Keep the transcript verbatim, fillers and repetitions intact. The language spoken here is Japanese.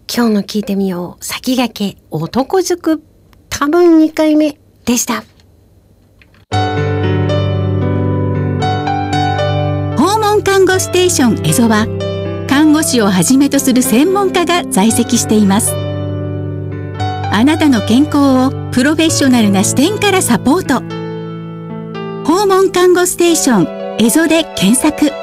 今日の聞いてみよう先駆け男塾、多分にかいめでした。 訪問看護ステーションエゾは、看護師をはじめとする専門家が在籍しています。あなたの健康をプロフェッショナルな視点からサポート。訪問看護ステーションエゾで検索。